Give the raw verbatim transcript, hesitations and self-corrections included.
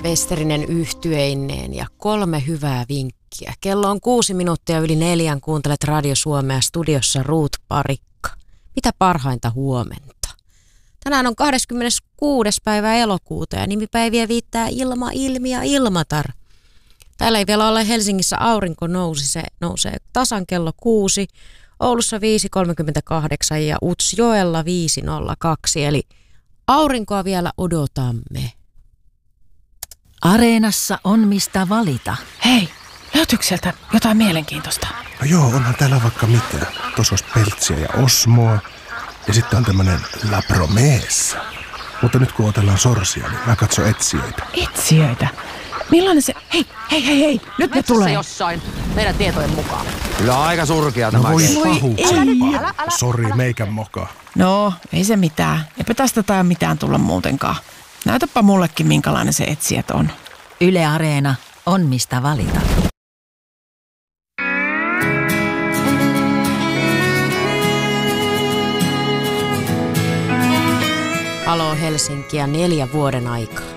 Westerinen yhtyeineen ja kolme hyvää vinkkiä. Kello on kuusi minuuttia yli neljän. Kuuntelet Radio Suomea, studiossa Ruut Parikka. Mitä parhainta huomenta? Tänään on kahdeskymmeneskuudes päivä elokuuta ja nimipäiviä viittää Ilma, Ilmi ja Ilmatar. Täällä ei vielä ole Helsingissä aurinko nousi, se nousee tasan kello kuusi. Oulussa viisi kolmekymmentäkahdeksan ja Utsjoella viisi nolla kaksi, eli aurinkoa vielä odotamme. Areenassa on mistä valita. Hei, löytyykö sieltä jotain mielenkiintoista? No joo, onhan täällä vaikka mitä. Tuossa olisi peltsiä ja osmoa. Ja sitten on tämmönen La Promessa. Mutta nyt kun otellaan sorsia, niin mä katson etsijöitä. Etsijöitä? Millainen se... Hei, hei, hei, hei! Nyt ne tulee! Jossain meidän tietojen mukaan. Kyllä aika surkea tämä. No voi Älä, Sori, meikän moka. No, ei se mitään. Eipä tästä tai mitään tulla muutenkaan. Näytäpä mullekin, minkälainen se etsijät on. Yle Areena on mistä valita. Halo Helsinki ja neljä vuoden aikaa.